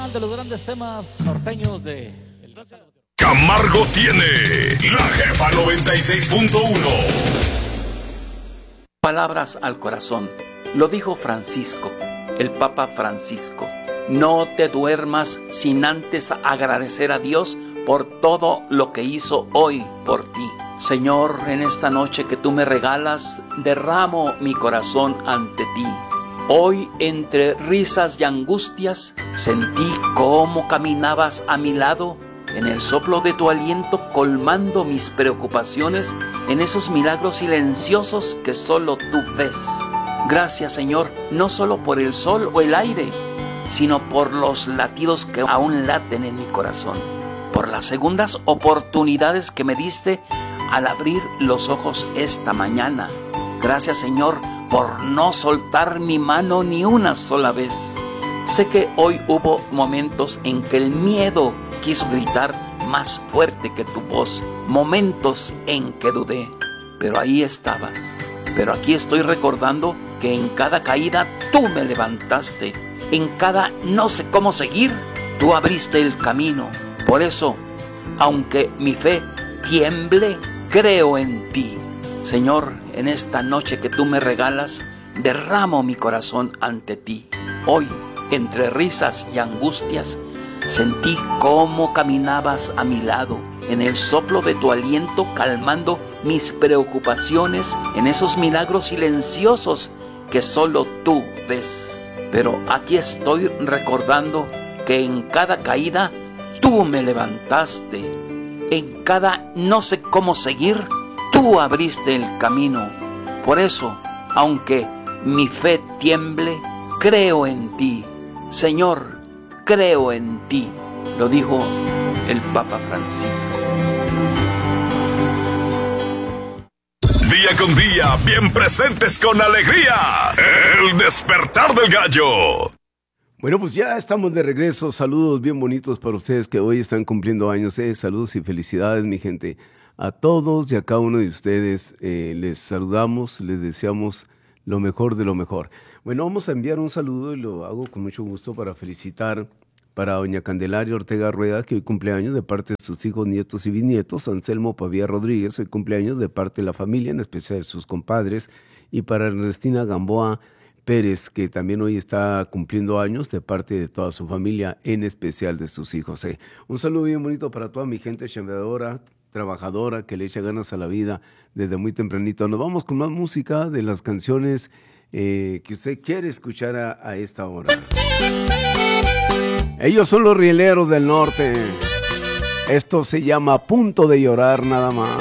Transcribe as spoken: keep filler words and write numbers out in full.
De los grandes temas norteños de el Camargo tiene la Jefa noventa y seis punto uno. Palabras al corazón. Lo dijo Francisco, el Papa Francisco. No te duermas sin antes agradecer a Dios por todo lo que hizo hoy por ti. Señor, en esta noche que tú me regalas, derramo mi corazón ante ti. Hoy, entre risas y angustias, sentí cómo caminabas a mi lado, en el soplo de tu aliento, colmando mis preocupaciones en esos milagros silenciosos que solo tú ves. Gracias, Señor, no solo por el sol o el aire, sino por los latidos que aún laten en mi corazón, por las segundas oportunidades que me diste al abrir los ojos esta mañana. Gracias, Señor, por no soltar mi mano ni una sola vez. Sé que hoy hubo momentos en que el miedo quiso gritar más fuerte que tu voz, momentos en que dudé, pero ahí estabas. Pero aquí estoy recordando que en cada caída tú me levantaste, en cada no sé cómo seguir, tú abriste el camino. Por eso, aunque mi fe tiemble, creo en ti. Señor, en esta noche que tú me regalas, derramo mi corazón ante ti. Hoy, entre risas y angustias, sentí cómo caminabas a mi lado, en el soplo de tu aliento, calmando mis preocupaciones en esos milagros silenciosos que solo tú ves. Pero aquí estoy recordando que en cada caída tú me levantaste, en cada no sé cómo seguir, tú abriste el camino. Por eso, aunque mi fe tiemble, creo en ti. Señor, creo en ti. Lo dijo el Papa Francisco. Día con día, bien presentes con alegría. El despertar del gallo. Bueno, pues ya estamos de regreso. Saludos bien bonitos para ustedes que hoy están cumpliendo años. Eh. Saludos y felicidades, mi gente. A todos y a cada uno de ustedes eh, les saludamos, les deseamos lo mejor de lo mejor. Bueno, vamos a enviar un saludo y lo hago con mucho gusto para felicitar para doña Candelaria Ortega Rueda, que hoy cumpleaños de parte de sus hijos, nietos y bisnietos. Anselmo Pavía Rodríguez, hoy cumpleaños de parte de la familia, en especial de sus compadres. Y para Ernestina Gamboa Pérez, que también hoy está cumpliendo años de parte de toda su familia, en especial de sus hijos. Eh. Un saludo bien bonito para toda mi gente chambeadora, trabajadora, que le echa ganas a la vida desde muy tempranito. Nos vamos con más música de las canciones eh, que usted quiere escuchar a, a esta hora. Ellos son los Rieleros del Norte. Esto se llama Punto de Llorar nada más.